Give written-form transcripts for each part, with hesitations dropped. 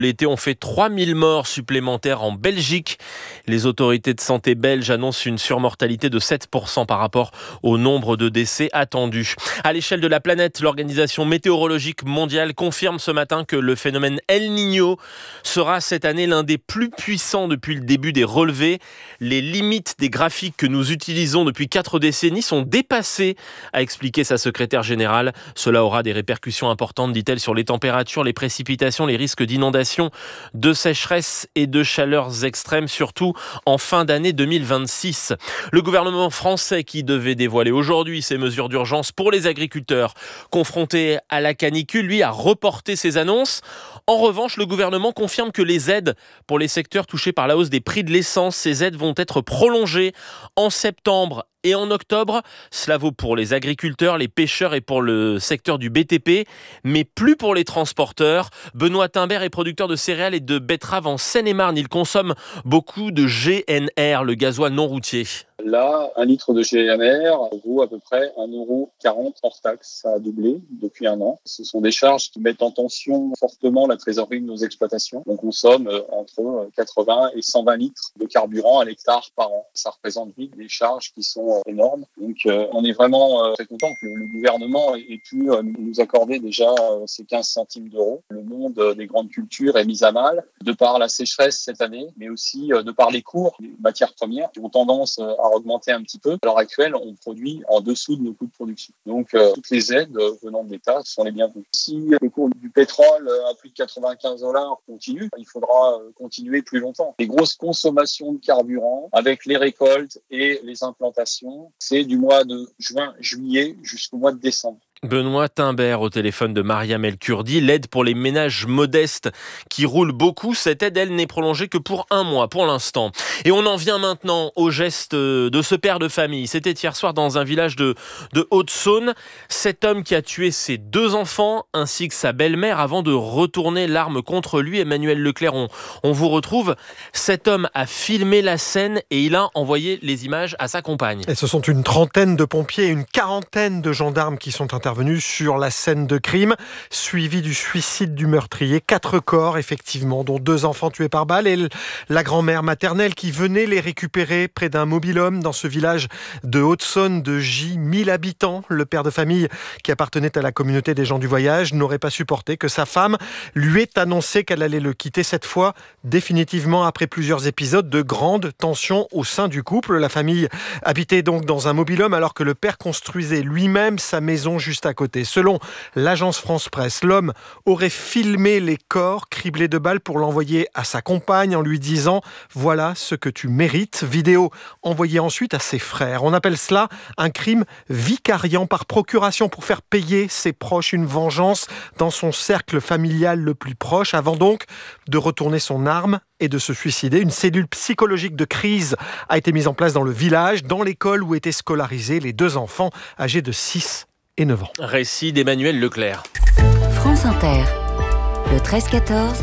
L'été, on fait 3000 morts supplémentaires en Belgique. Les autorités de santé belges annoncent une surmortalité de 7% par rapport au nombre de décès attendus. À l'échelle de la planète, l'Organisation météorologique mondiale confirme ce matin que le phénomène El Niño sera cette année l'un des plus puissants depuis le début des relevés. Les limites des graphiques que nous utilisons depuis 4 décennies sont dépassées, a expliqué sa secrétaire générale. Cela aura des répercussions importantes, dit-elle, sur les températures, les précipitations, les risques d'inondation, de sécheresse et de chaleurs extrêmes, surtout en fin d'année 2026. Le gouvernement français qui devait dévoiler aujourd'hui ses mesures d'urgence pour les agriculteurs confrontés à la canicule, lui, a reporté ses annonces. En revanche, le gouvernement confirme que les aides pour les secteurs touchés par la hausse des prix de l'essence, ces aides vont être prolongées en septembre et en octobre. Cela vaut pour les agriculteurs, les pêcheurs et pour le secteur du BTP, mais plus pour les transporteurs. Benoît Timbert est producteur de céréales et de betteraves en Seine-et-Marne. Il consomme beaucoup de GNR, le gasoil non routier. Là, 1 litre de GNR vaut à peu près 1,40 € hors taxe. Ça a doublé depuis 1 an. Ce sont des charges qui mettent en tension fortement la trésorerie de nos exploitations. On consomme entre 80 et 120 litres de carburant à l'hectare par an. Ça représente vite des charges qui sont énormes. Donc, on est vraiment très content que le gouvernement ait pu nous accorder déjà ces 15 centimes d'euros. Le monde des grandes cultures est mis à mal de par la sécheresse cette année, mais aussi de par les cours des matières premières qui ont tendance à augmenter un petit peu. À l'heure actuelle, on produit en dessous de nos coûts de production. Donc, toutes les aides venant de l'État sont les bienvenues. Si le cours du pétrole à plus de 95 $ continue, il faudra continuer plus longtemps. Les grosses consommations de carburant avec les récoltes et les implantations, c'est du mois de juin, juillet jusqu'au mois de décembre. Benoît Timbert au téléphone de Mariam El Kurdi. L'aide pour les ménages modestes qui roulent beaucoup, cette aide, elle, n'est prolongée que pour 1 mois pour l'instant. Et on en vient maintenant au geste de ce père de famille. C'était hier soir dans un village de Haute-Saône. Cet homme qui a tué ses 2 enfants ainsi que sa belle-mère avant de retourner l'arme contre lui. Emmanuel Leclerc, on vous retrouve. Cet homme a filmé la scène et il a envoyé les images à sa compagne. Et ce sont une trentaine de pompiers et une quarantaine de gendarmes qui sont intervenus sur la scène de crime, suivi du suicide du meurtrier. 4 corps, effectivement, dont 2 enfants tués par balle et la grand-mère maternelle qui venait les récupérer près d'un mobil-home dans ce village de Haute-Saône de 1000 habitants. Le père de famille, qui appartenait à la communauté des gens du voyage, n'aurait pas supporté que sa femme lui ait annoncé qu'elle allait le quitter, cette fois définitivement, après plusieurs épisodes de grande tension au sein du couple. La famille habitait donc dans un mobil-home alors que le père construisait lui-même sa maison juste à côté. Selon l'agence France-Presse, l'homme aurait filmé les corps criblés de balles pour l'envoyer à sa compagne en lui disant « Voilà ce que tu mérites ». Vidéo envoyée ensuite à ses frères. On appelle cela un crime vicariant par procuration pour faire payer ses proches une vengeance dans son cercle familial le plus proche avant donc de retourner son arme et de se suicider. Une cellule psychologique de crise a été mise en place dans le village, dans l'école où étaient scolarisés les 2 enfants âgés de 6 et 9 ans. Récit d'Emmanuel Leclerc. France Inter, le 13-14,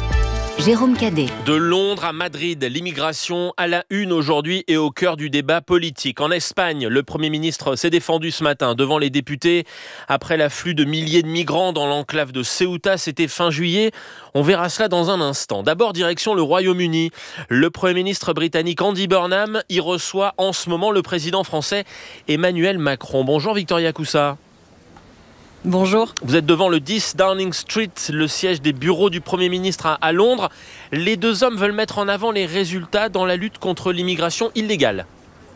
Jérôme Cadet. De Londres à Madrid, l'immigration à la une aujourd'hui et au cœur du débat politique. En Espagne, le Premier ministre s'est défendu ce matin devant les députés après l'afflux de milliers de migrants dans l'enclave de Ceuta. C'était fin juillet. On verra cela dans un instant. D'abord, direction le Royaume-Uni. Le Premier ministre britannique Andy Burnham y reçoit en ce moment le président français Emmanuel Macron. Bonjour Victoria Coussa. Bonjour. Vous êtes devant le 10 Downing Street, le siège des bureaux du Premier ministre à Londres. Les 2 hommes veulent mettre en avant les résultats dans la lutte contre l'immigration illégale.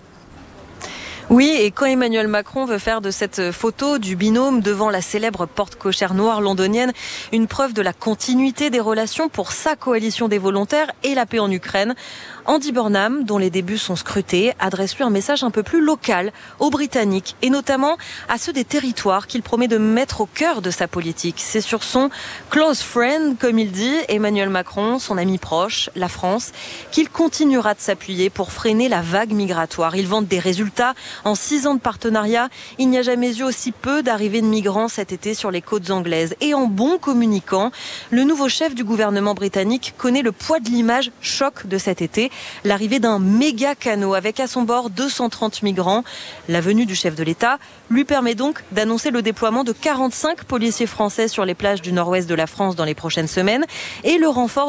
Oui, et quand Emmanuel Macron veut faire de cette photo du binôme devant la célèbre porte cochère noire londonienne une preuve de la continuité des relations pour sa coalition des volontaires et la paix en Ukraine, Andy Burnham, dont les débuts sont scrutés, adresse-lui un message un peu plus local aux Britanniques et notamment à ceux des territoires qu'il promet de mettre au cœur de sa politique. C'est sur son close friend, comme il dit, Emmanuel Macron, son ami proche, la France, qu'il continuera de s'appuyer pour freiner la vague migratoire. Il vante des résultats En 6 ans de partenariat, il n'y a jamais eu aussi peu d'arrivées de migrants cet été sur les côtes anglaises. Et en bon communicant, le nouveau chef du gouvernement britannique connaît le poids de l'image choc de cet été. L'arrivée d'un méga canot avec à son bord 230 migrants. La venue du chef de l'État lui permet donc d'annoncer le déploiement de 45 policiers français sur les plages du nord-ouest de la France dans les prochaines semaines et le renfort